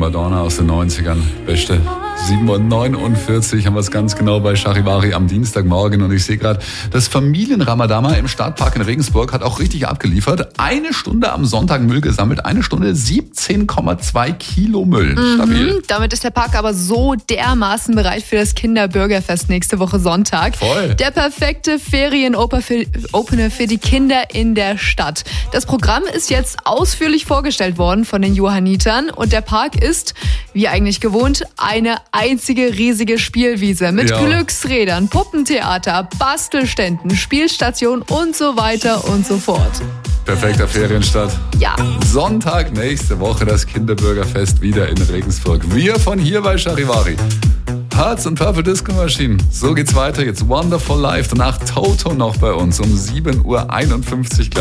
Madonna aus den 90ern. Beste 7:49 Uhr haben wir es ganz genau bei Charivari am Dienstagmorgen. Und ich sehe gerade, das Familienramadama im Stadtpark in Regensburg hat auch richtig abgeliefert. 1 Stunde am Sonntag Müll gesammelt, 1 Stunde 17,2 Kilo Müll. Stabil. Damit ist der Park aber so dermaßen bereit für das Kinderbürgerfest nächste Woche Sonntag. Voll. Der perfekte Ferienopener für die Kinder in der Stadt. Das Programm ist jetzt ausführlich vorgestellt worden von den Johannitern und der Park ist, wie eigentlich gewohnt, eine einzige riesige Spielwiese mit Glücksrädern, Puppentheater, Bastelständen, Spielstationen und so weiter und so fort. Perfekter Ferienstart. Ja. Sonntag nächste Woche das Kinderbürgerfest wieder in Regensburg. Wir von hier bei Charivari. Hearts und Purple Disco Machine. So geht's weiter. Jetzt Wonderful Life. Danach Toto noch bei uns um 7:51 Uhr.